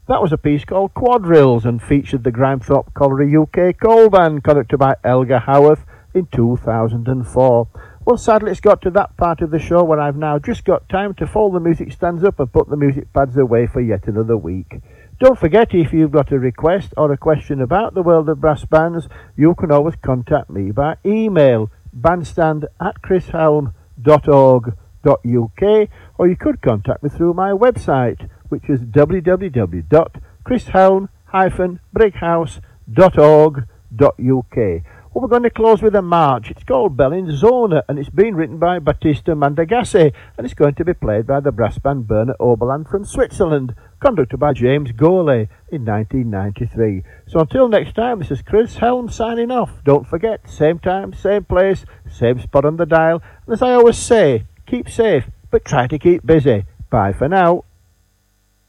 That was a piece called Quadrilles and featured the Grimethorpe Colliery UK coal band conducted by Elgar Howarth in 2004. Well, sadly it's got to that part of the show where I've now just got time to fold the music stands up and put the music pads away for yet another week. Don't forget, if you've got a request or a question about the world of brass bands, you can always contact me by email, bandstand@chrishelm.org.uk, or you could contact me through my website, which is www.chrishelm-brighouse.org.uk. Well, we're going to close with a march. It's called Bellinzona, and it's been written by Battista Mandagassi, and it's going to be played by the brass band Berner Oberland from Switzerland, conducted by James Gourlay in 1993. So until next time, this is Chris Helm signing off. Don't forget, same time, same place, same spot on the dial. And as I always say, keep safe, but try to keep busy. Bye for now.